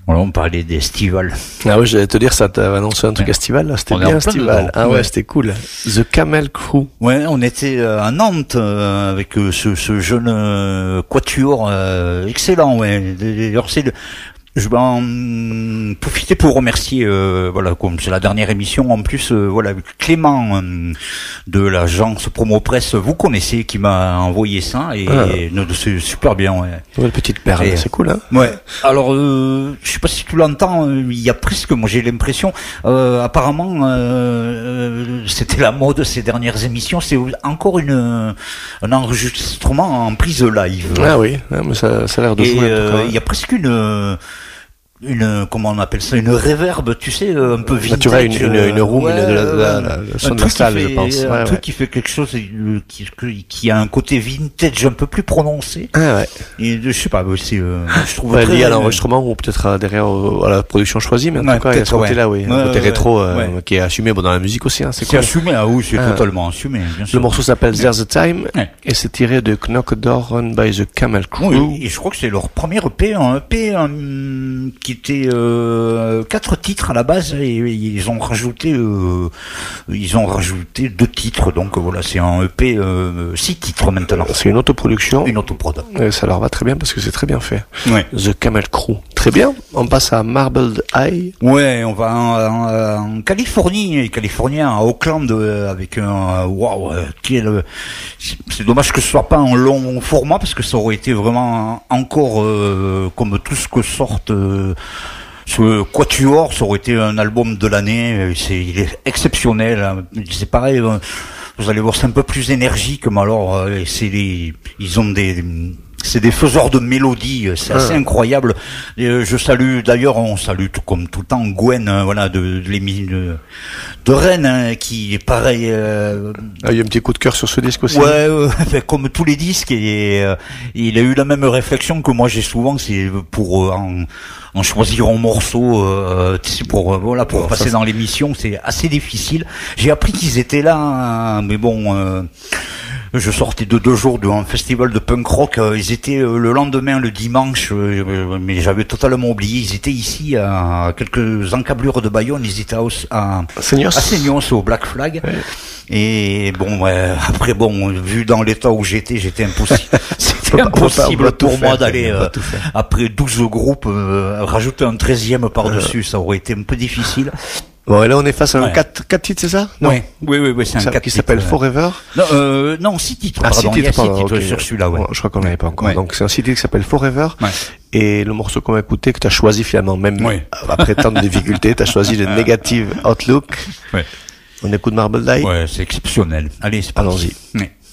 Voilà, on parlait d'estival. Ah oui, j'allais te dire, ça t'a annoncé un truc estival, là. C'était bien estival. Ah ouais, c'était cool. The Camel Crew. Ouais, on était à Nantes avec ce jeune quatuor excellent. Ouais. D'ailleurs, je vais en profiter pour remercier, voilà, comme c'est la dernière émission, en plus, voilà, Clément de l'agence Promo Presse, vous connaissez, qui m'a envoyé ça, et c'est super bien, ouais. Nouvelle petite perle, c'est cool, hein. Ouais. Alors, je sais pas si tu l'entends, il y a presque, moi j'ai l'impression, apparemment, c'était la mode ces dernières émissions, c'est encore un enregistrement en prise live. Ah oui, mais ça a l'air de jouer. Il y a presque comment on appelle ça, une réverb, tu sais, un peu vintage. Tu vois, une room, la son de la salle, je pense. Un truc qui fait quelque chose, qui a un côté vintage un peu plus prononcé. Ah ouais. Et je sais pas, je trouve lié à l'enregistrement ou peut-être derrière à la production choisie, mais en tout cas, il y a ce côté-là, oui. Un côté rétro, qui est assumé, dans la musique aussi, hein, c'est cool. C'est assumé, ah oui, c'est totalement assumé, bien sûr. Le morceau s'appelle There's a Time, et c'est tiré de Knock a Door Run by the Camel Crew. Oui, et je crois que c'est leur premier EP, un EP, qui était 4 titres à la base, et ils ont rajouté 2 titres, donc voilà, c'est un EP 6 titres maintenant. C'est une autoproduction. Une autoprod. Et ça leur va très bien parce que c'est très bien fait. Ouais. The Camel Crew. Très bien. On passe à Marbled Eye. Ouais, on va en Californie, californien, à Oakland, avec un c'est dommage que ce soit pas en long format, parce que ça aurait été vraiment encore comme tout ce que sortent ce quatuor, ça aurait été un album de l'année. Il est exceptionnel. C'est pareil. Vous allez voir, c'est un peu plus énergique, mais alors c'est des faiseurs de mélodies, c'est assez incroyable. Je salue, d'ailleurs, on salue tout comme tout le temps Gwen, voilà, de Rennes, qui est pareil. Il y a un petit coup de cœur sur ce disque aussi. Ouais, comme tous les disques, et il a eu la même réflexion que moi j'ai souvent, c'est pour en choisir un morceau, pour passer dans l'émission, c'est assez difficile. J'ai appris qu'ils étaient là, mais bon. Je sortais de 2 jours d'un festival de punk rock. Ils étaient le lendemain, le dimanche, mais j'avais totalement oublié. Ils étaient ici à quelques encablures de Bayonne. Ils étaient à Seignos, au Black Flag. Ouais. Et bon, après, vu dans l'état où j'étais c'était impossible pour moi d'aller, après 12 groupes, rajouter un 13e par-dessus. Ça aurait été un peu difficile. Bon, et là, on est face à un 4 titres, c'est ça? Non. Oui, c'est un 4 qui s'appelle Forever. Non, 6 titres, pardon. 6 titres, il y a 6 titres sur celui-là, ouais. Je crois qu'on l'avait pas encore. Ouais. Donc, c'est un 6 titres qui s'appelle Forever. Ouais. Et le morceau qu'on va écouter, que t'as choisi finalement, même après tant de difficultés, t'as choisi le Negative Outlook. Ouais. On écoute Marbled Eye. Ouais, c'est exceptionnel. Allez, c'est parti. Allons-y. Ouais.